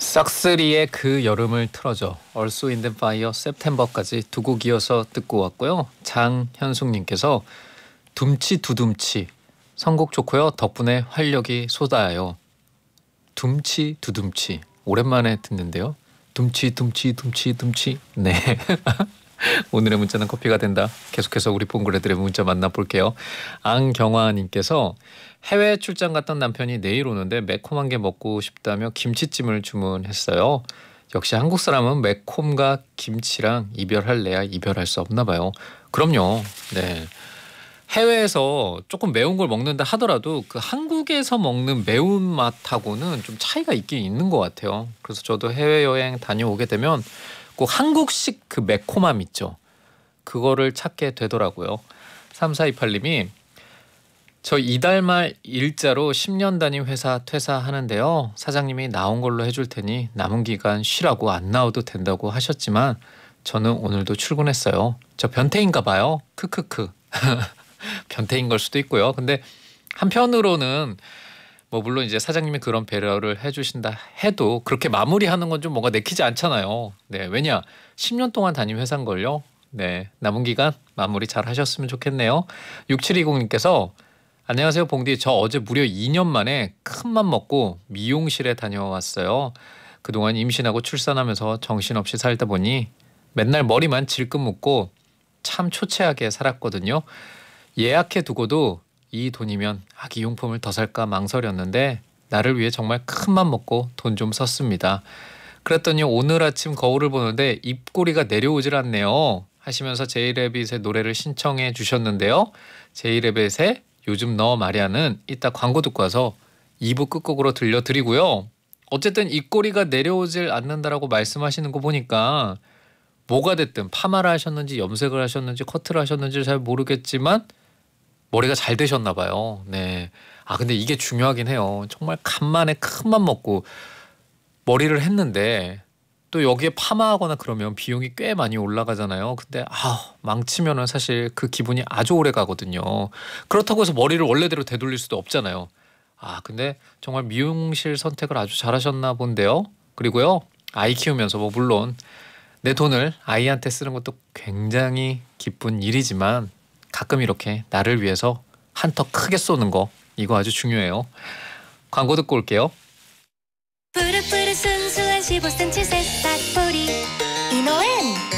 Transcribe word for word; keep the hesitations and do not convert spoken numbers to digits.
싹쓰리의 그 여름을 틀어줘, 얼스 윈드 앤 파이어 september까지 두 곡 이어서 듣고 왔고요. 장현숙님께서 둠치 두둠치 선곡 좋고요. 덕분에 활력이 쏟아요. 둠치 두둠치 오랜만에 듣는데요. 둠치 둠치 둠치 둠치. 네. 오늘의 문자는 커피가 된다. 계속해서 우리 뽕그레들의 문자 만나볼게요. 안경화님께서 해외 출장 갔던 남편이 내일 오는데 매콤한 게 먹고 싶다며 김치찜을 주문했어요. 역시 한국 사람은 매콤과 김치랑 이별할래야 이별할 수 없나 봐요. 그럼요. 네. 해외에서 조금 매운 걸 먹는다 하더라도 그 한국에서 먹는 매운맛하고는 좀 차이가 있긴 있는 것 같아요. 그래서 저도 해외여행 다녀오게 되면 꼭 한국식 그 매콤함 있죠. 그거를 찾게 되더라고요. 삼사이팔님이 저 이달 말 일자로 십 년 다닌 회사 퇴사하는데요. 사장님이 나온 걸로 해줄 테니 남은 기간 쉬라고 안 나와도 된다고 하셨지만 저는 오늘도 출근했어요. 저 변태인가 봐요. 크크크. 변태인 걸 수도 있고요. 근데 한편으로는 뭐 물론 이제 사장님이 그런 배려를 해주신다 해도 그렇게 마무리하는 건 좀 뭔가 내키지 않잖아요. 네, 왜냐 십 년 동안 다닌 회사인걸요. 네, 남은 기간 마무리 잘 하셨으면 좋겠네요. 육칠이공님께서 안녕하세요 봉디. 저 어제 무려 이 년 만에 큰맘 먹고 미용실에 다녀왔어요. 그동안 임신하고 출산하면서 정신없이 살다 보니 맨날 머리만 질끈 묶고 참 초췌하게 살았거든요. 예약해 두고도 이 돈이면 아기용품을 더 살까 망설였는데 나를 위해 정말 큰맘 먹고 돈 좀 썼습니다. 그랬더니 오늘 아침 거울을 보는데 입꼬리가 내려오질 않네요. 하시면서 제이레빗의 노래를 신청해 주셨는데요. 제이레빗의 요즘 너 말야는 이따 광고 듣고 와서 이 부 끝곡으로 들려드리고요. 어쨌든 입꼬리가 내려오질 않는다라고 말씀하시는 거 보니까 뭐가 됐든 파마를 하셨는지 염색을 하셨는지 커트를 하셨는지 잘 모르겠지만 머리가 잘 되셨나 봐요. 네. 아 근데 이게 중요하긴 해요. 정말 간만에 큰맘 먹고 머리를 했는데 또 여기에 파마하거나 그러면 비용이 꽤 많이 올라가잖아요. 근데 아 망치면은 사실 그 기분이 아주 오래 가거든요. 그렇다고 해서 머리를 원래대로 되돌릴 수도 없잖아요. 아 근데 정말 미용실 선택을 아주 잘하셨나 본데요. 그리고요 아이 키우면서 뭐 물론 내 돈을 아이한테 쓰는 것도 굉장히 기쁜 일이지만 가끔 이렇게 나를 위해서 한턱 크게 쏘는 거 이거 아주 중요해요. 광고 듣고 올게요. 푸릇푸릇 순수한 십오 센티미터 새싹 뿌리 이노엔